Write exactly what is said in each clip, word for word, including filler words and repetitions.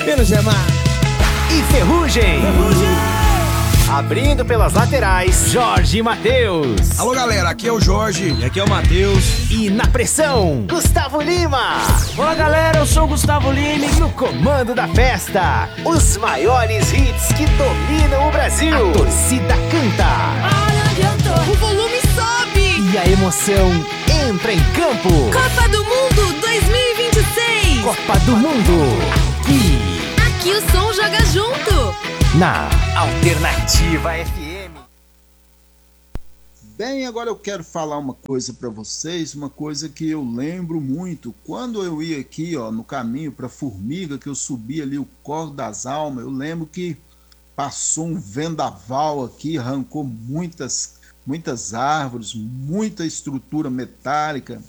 Menos Gemar e Ferrugem. Ferrugem. Abrindo pelas laterais, Jorge e Matheus. Alô galera, aqui é o Jorge. E aqui é o Matheus. E na pressão, Gustavo Lima. Olá galera, eu sou o Gustavo Lima. No comando da festa, os maiores hits que dominam o Brasil. A torcida canta. Olha onde eu tô. O volume sobe. E a emoção entra em campo. Copa do Mundo dois mil e vinte e seis. Copa do Mundo. Aqui. Aqui o som joga junto. Na Alternativa F M. Bem, agora eu quero falar uma coisa para vocês, uma coisa que eu lembro muito. Quando eu ia aqui, ó, no caminho para Formiga, que eu subi ali o Córrego das Almas, eu lembro que passou um vendaval aqui, arrancou muitas, muitas árvores, muita estrutura metálica.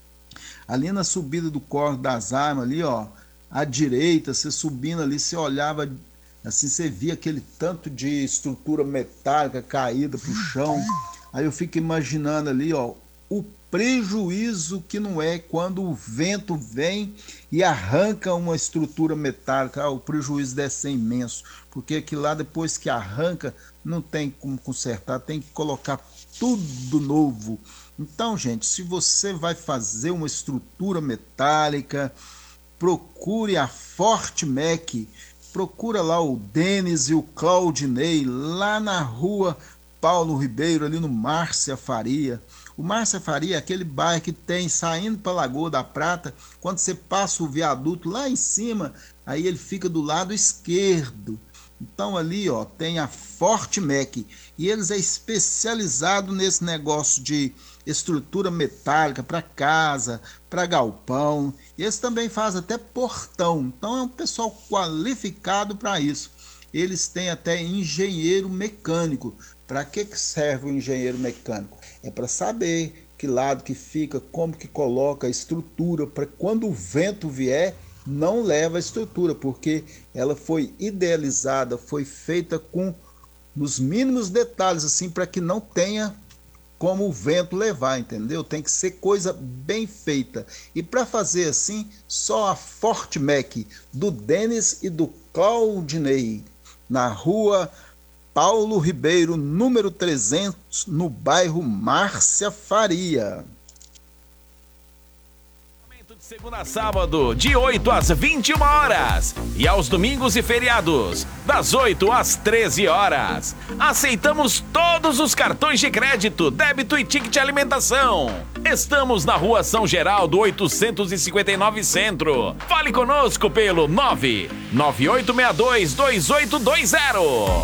Ali na subida do Córrego das Almas, ali, ó, à direita, você subindo ali, você olhava assim, você via aquele tanto de estrutura metálica caída para o chão. Aí eu fico imaginando ali, ó, o prejuízo que não é quando o vento vem e arranca uma estrutura metálica. Ah, o prejuízo deve ser imenso, porque aquilo lá depois que arranca não tem como consertar, tem que colocar tudo novo. Então, gente, se você vai fazer uma estrutura metálica, procure a Fortmec. Procura lá o Denis e o Claudinei, lá na rua Paulo Ribeiro, ali no Márcia Faria. O Márcia Faria é aquele bairro que tem, saindo para a Lagoa da Prata, quando você passa o viaduto lá em cima, aí ele fica do lado esquerdo. Então ali, ó, tem a Fortmec, e eles é especializado nesse negócio de estrutura metálica para casa, para galpão. E eles também fazem até portão. Então é um pessoal qualificado para isso. Eles têm até engenheiro mecânico. Para que que serve o engenheiro mecânico? É para saber que lado que fica, como que coloca a estrutura, para quando o vento vier, não leva a estrutura, porque ela foi idealizada, foi feita com nos mínimos detalhes, assim, para que não tenha como o vento levar, entendeu? Tem que ser coisa bem feita. E para fazer assim, só a Fortmec, do Denis e do Claudinei, na rua Paulo Ribeiro, número trezentos, no bairro Márcia Faria. De segunda a sábado, de oito às vinte e uma horas. E aos domingos e feriados, das oito às treze horas. Aceitamos todos os cartões de crédito, débito e ticket de alimentação. Estamos na rua São Geraldo, oitocentos e cinquenta e nove Centro. Fale conosco pelo nove nove oito seis dois, dois oito dois zero.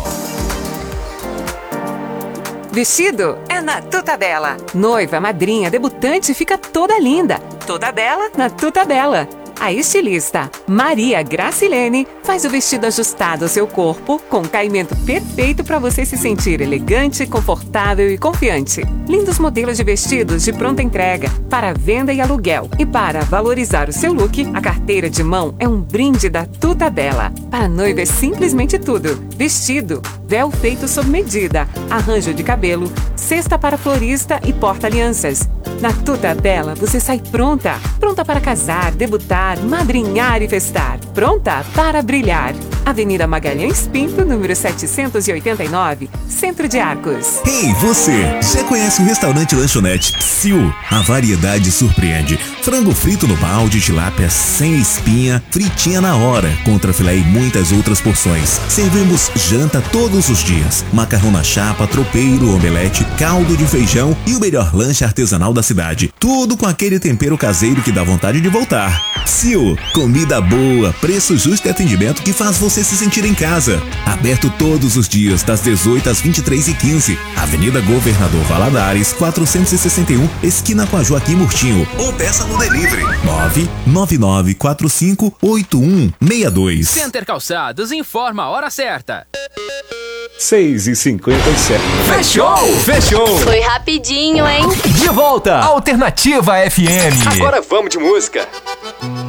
Vestido é na Tuta Bela. Noiva, madrinha, debutante fica toda linda. Toda bela na Tuta Bela. A estilista Maria Gracilene faz o vestido ajustado ao seu corpo, com caimento perfeito para você se sentir elegante, confortável e confiante. Lindos modelos de vestidos de pronta entrega para venda e aluguel. E para valorizar o seu look, a carteira de mão é um brinde da Tuta Bela. Para noiva é simplesmente tudo: vestido, véu feito sob medida, arranjo de cabelo, cesta para florista e porta-alianças. Na Tuta Bela você sai pronta, pronta para casar, debutar, madrinhar e festar, pronta para brilhar. Avenida Magalhães Pinto, número setecentos e oitenta e nove, Centro de Arcos. Ei, você! Já conhece o restaurante Lanchonete Psiu? A variedade surpreende. Frango frito no balde, tilápia sem espinha, fritinha na hora, contrafilé e muitas outras porções. Servimos janta todos os dias. Macarrão na chapa, tropeiro, omelete, caldo de feijão e o melhor lanche artesanal da cidade. Tudo com aquele tempero caseiro que dá vontade de voltar. Psiu, comida boa, preço justo e atendimento que faz você se sentir em casa. Aberto todos os dias, das dezoito às vinte e três e quinze. Avenida Governador Valadares, quatrocentos e sessenta e um, esquina com a Joaquim Murtinho. Ou peça no delivery nove nove nove quatro cinco oito um seis dois. Center Calçados informa a hora certa. seis e cinquenta e sete. Fechou! Fechou! Foi rapidinho, hein? De volta, Alternativa F M. Agora vamos de música.